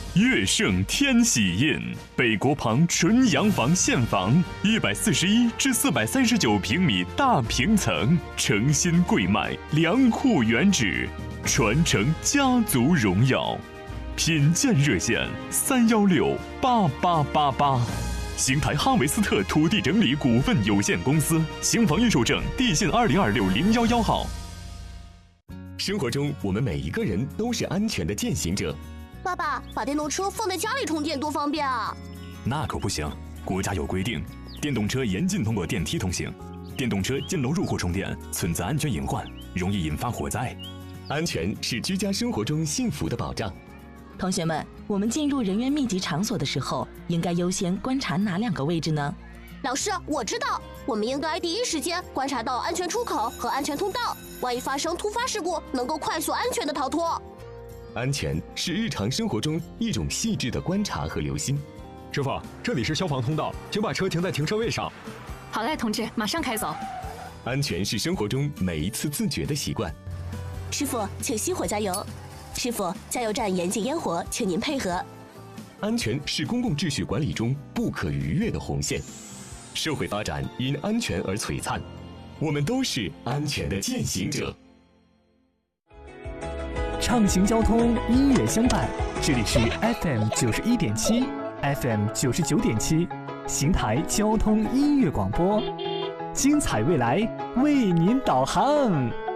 乐盛天喜印，北国旁纯洋房现房，141至439平米大平层，诚心贵卖，良户原址，传承家族荣耀。品鉴热线3168888。邢台哈维斯特土地整理股份有限公司，刑房预售证地信2026011号。 生活中，我们每一个人都是安全的践行者。 爸爸，把电动车放在家里充电多方便啊！ 那可不行，国家有规定，电动车严禁通过电梯通行，电动车进楼入户充电存在安全隐患，容易引发火灾。 安全是居家生活中幸福的保障。 同学们，我们进入人员密集场所的时候，应该优先观察哪2个位置呢？ 老师，我知道，我们应该第一时间观察到安全出口和安全通道，万一发生突发事故，能够快速安全的逃脱。 安全是日常生活中一种细致的观察和留心。 师傅，这里是消防通道，请把车停在停车位上。 好嘞，同志，马上开走。 安全是生活中每一次自觉的习惯。 师傅，请熄火加油。师傅，加油站严禁烟火，请您配合。 安全是公共秩序管理中不可逾越的红线。社会发展因安全而璀璨，我们都是安全的践行者。 畅行交通，音乐相伴，这里是 FM 91.7 FM 99.7邢台交通音乐广播，精彩未来为您导航。